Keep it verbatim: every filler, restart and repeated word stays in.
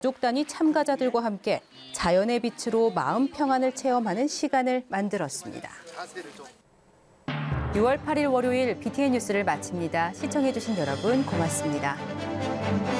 가족 단위 참가자들과 함께 자연의 빛으로 마음 평안을 체험하는 시간을 만들었습니다. 유월 팔일 월요일 비티엔 뉴스를 마칩니다. 시청해주신 여러분 고맙습니다.